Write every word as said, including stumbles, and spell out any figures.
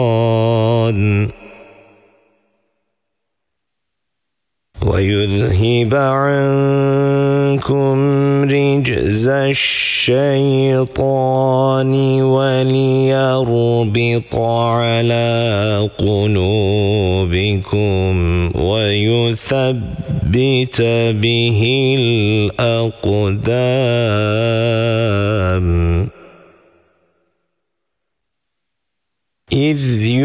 ويذهب عنكم رجز الشيطان وليربط على قلوبكم ويثبت به الأقدام. إذ